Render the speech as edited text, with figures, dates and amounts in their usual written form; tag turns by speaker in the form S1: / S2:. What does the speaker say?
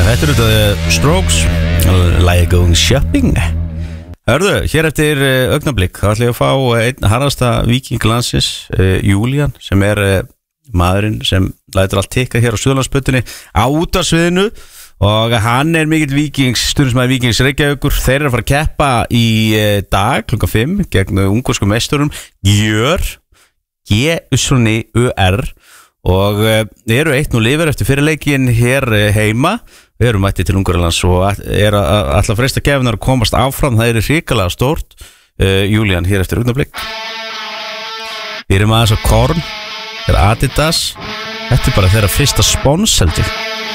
S1: Þetta eru The Strokes, lagið Going Shopping. Hörðu, hér eftir augnablik þá ætla ég að fá einn harðasta víking landsins, Julian, sem maðurinn sem lætur allt tikka hér á Suðurlandsbrautinni á útvarpssviðinu og hann mikill víkings, stuðningsmaður Víkings Reykjavíkur. Þeir eru að fara að keppa í dag klukkan 5 gegn ungverskum meisturum Gjör G-U-R og eru 1-0 yfir eftir fyrirleikin hér heima. Við erum mættið til Ungverjalands og ætla að freista kefinar að komast áfram. Það hrikalega stórt. Julian hér eftir augnablik. Við erum aðeins á Korn, Adidas. Þetta bara þeirra fyrsta spons, held ég.